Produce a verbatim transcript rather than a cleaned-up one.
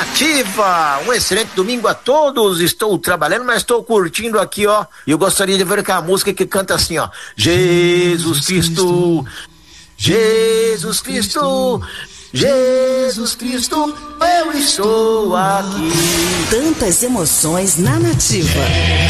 Nativa, um excelente domingo a todos. Estou trabalhando, mas estou curtindo aqui, ó. E eu gostaria de ver com a música que canta assim, ó. Jesus Cristo, Jesus Cristo, Jesus Cristo, eu estou aqui. Tantas emoções na Nativa.